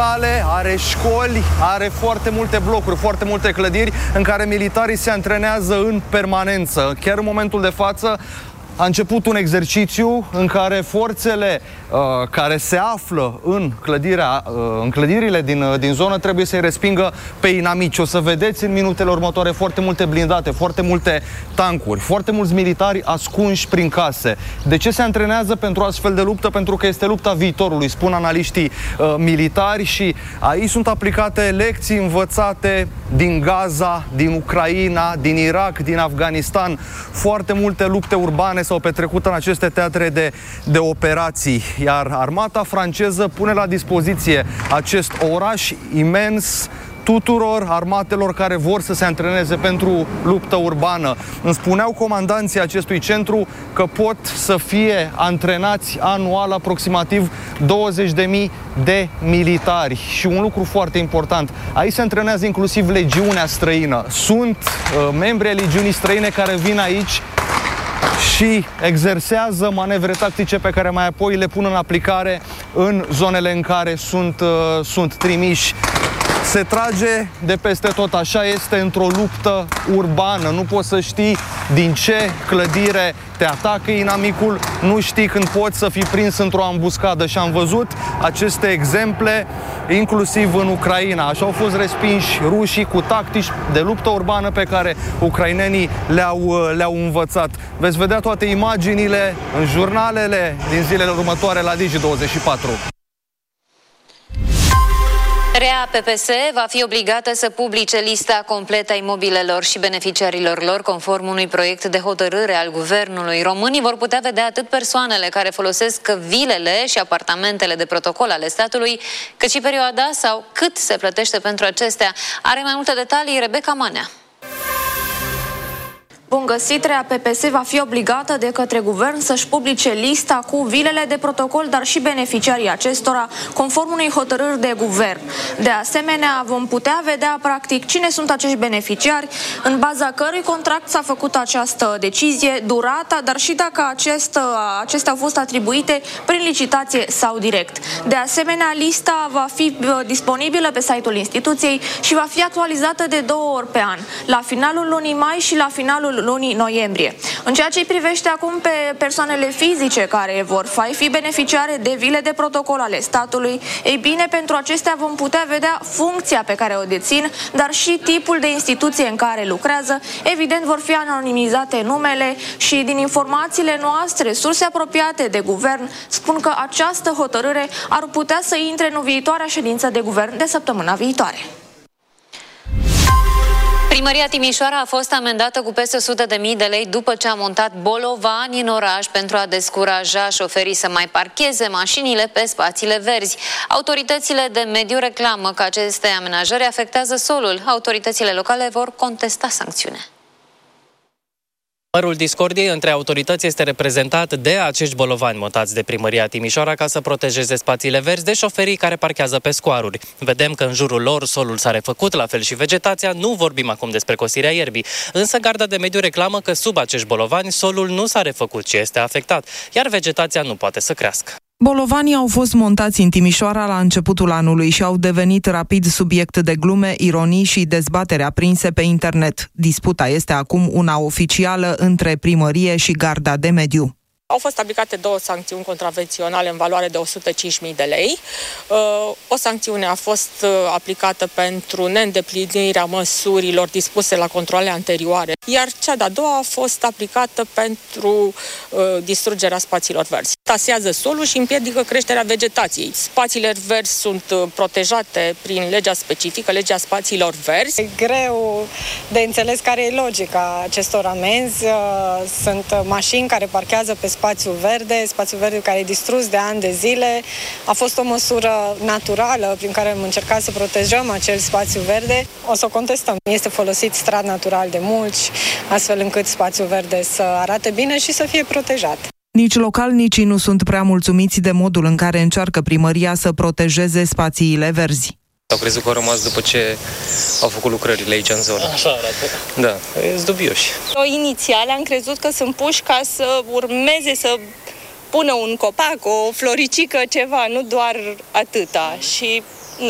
spitale, are școli, are foarte multe blocuri, foarte multe clădiri în care militarii se antrenează în permanență. Chiar în momentul de față a început un exercițiu în care forțele care se află în clădirile din zonă trebuie să-i respingă pe inamici. O să vedeți în minutele următoare foarte multe blindate, foarte multe tancuri, foarte mulți militari ascunși prin case. De ce se antrenează pentru astfel de luptă? Pentru că este lupta viitorului, spun analiștii militari, și aici sunt aplicate lecții învățate din Gaza, din Ucraina, din Irak, din Afganistan. Foarte multe lupte urbane s-au petrecut în aceste teatre de operații, iar armata franceză pune la dispoziție acest oraș imens tuturor armatelor care vor să se antreneze pentru luptă urbană. Îmi spuneau comandanții acestui centru că pot să fie antrenați anual aproximativ 20.000 de militari. Și un lucru foarte important, aici se antrenează inclusiv legiunea străină. Sunt membri ai legiunii străine care vin aici și exersează manevre tactice pe care mai apoi le pun în aplicare în zonele în care sunt trimiși. Se trage de peste tot, așa este într-o luptă urbană. Nu poți să știi din ce clădire te atacă inamicul, nu știi când poți să fii prins într-o ambuscadă. Și am văzut aceste exemple inclusiv în Ucraina. Așa au fost respinși rușii cu tactici de luptă urbană pe care ucrainenii le-au învățat. Veți vedea toate imaginile în jurnalele din zilele următoare la Digi24. REA PPS va fi obligată să publice lista completă a imobilelor și beneficiarilor lor conform unui proiect de hotărâre al guvernului. Românii vor putea vedea atât persoanele care folosesc vilele și apartamentele de protocol ale statului, cât și perioada sau cât se plătește pentru acestea. Are mai multe detalii Rebecca Manea. Bun găsit, REA PPS va fi obligată de către guvern să-și publice lista cu vilele de protocol, dar și beneficiarii acestora, conform unei hotărâri de guvern. De asemenea, vom putea vedea practic cine sunt acești beneficiari, în baza cărui contract s-a făcut această decizie, durata, dar și dacă acestea au fost atribuite prin licitație sau direct. De asemenea, lista va fi disponibilă pe site-ul instituției și va fi actualizată de 2 ori pe an, la finalul lunii mai și la finalul lunii noiembrie. În ceea ce îi privește acum pe persoanele fizice care vor fi beneficiare de vile de protocol ale statului, ei bine, pentru acestea vom putea vedea funcția pe care o dețin, dar și tipul de instituție în care lucrează. Evident, vor fi anonimizate numele și din informațiile noastre, surse apropiate de guvern spun că această hotărâre ar putea să intre în viitoarea ședință de guvern de săptămâna viitoare. Primăria Timișoara a fost amendată cu peste 100.000 de lei după ce a montat bolovani în oraș pentru a descuraja șoferii să mai parcheze mașinile pe spațiile verzi. Autoritățile de mediu reclamă că aceste amenajări afectează solul. Autoritățile locale vor contesta sancțiunea. Mărul discordiei între autorități este reprezentat de acești bolovani montați de Primăria Timișoara ca să protejeze spațiile verzi de șoferii care parchează pe scoaruri. Vedem că în jurul lor solul s-a refăcut, la fel și vegetația, nu vorbim acum despre cosirea ierbii. Însă Garda de Mediu reclamă că sub acești bolovani solul nu s-a refăcut, ci este afectat, iar vegetația nu poate să crească. Bolovanii au fost montați în Timișoara la începutul anului și au devenit rapid subiect de glume, ironii și dezbatere aprinse pe internet. Disputa este acum una oficială între primărie și Garda de Mediu. Au fost aplicate 2 sancțiuni contravenționale în valoare de 105.000 de lei. O sancțiune a fost aplicată pentru neîndeplinirea măsurilor dispuse la controale anterioare, iar cea de-a doua a fost aplicată pentru distrugerea spațiilor verzi. Tasează solul și împiedică creșterea vegetației. Spațiile verzi sunt protejate prin legea specifică, legea spațiilor verzi. E greu de înțeles care e logica acestor amenzi. Sunt mașini care parchează pe spațiu verde care e distrus de ani de zile. A fost o măsură naturală prin care am încercat să protejăm acel spațiu verde. O să o contestăm. Este folosit strat natural de mulți, astfel încât spațiul verde să arate bine și să fie protejat. Nici localnicii nu sunt prea mulțumiți de modul în care încearcă primăria să protejeze spațiile verzi. Au crezut că au rămas după ce au făcut lucrările aici în zonă. Așa arată. Da, sunt dubioși. Inițial am crezut că sunt puși ca să urmeze să pună un copac, o floricică, ceva, nu doar atâta. Și